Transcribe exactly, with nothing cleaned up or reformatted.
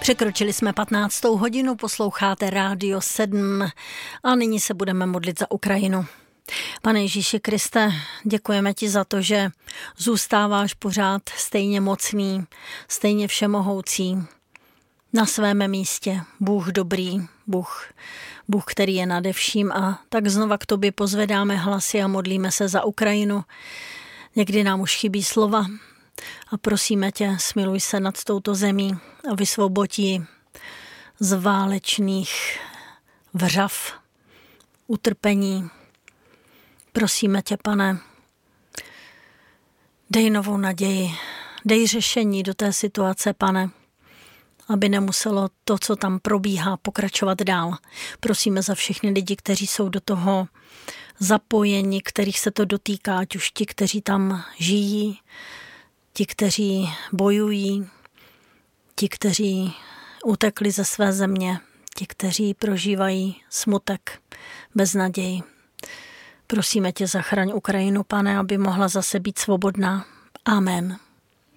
Překročili jsme patnáctou hodinu, posloucháte Rádio sedm a nyní se budeme modlit za Ukrajinu. Pane Ježíši Kriste, děkujeme ti za to, že zůstáváš pořád stejně mocný, stejně všemohoucí, na svém místě. Bůh dobrý, Bůh, Bůh, který je nade vším, a tak znova k tobě pozvedáme hlasy a modlíme se za Ukrajinu. Někdy nám už chybí slova a prosíme tě, smiluj se nad touto zemí a vysvoboď ji z válečných vřav, utrpení. Prosíme tě, Pane, dej novou naději, dej řešení do té situace, Pane, aby nemuselo to, co tam probíhá, pokračovat dál. Prosíme za všechny lidi, kteří jsou do toho zapojeni, kterých se to dotýká, ať už ti, kteří tam žijí, ti, kteří bojují, ti, kteří utekli ze své země, ti, kteří prožívají smutek, beznaději. Prosíme tě, zachraň Ukrajinu, Pane, aby mohla zase být svobodná. Amen.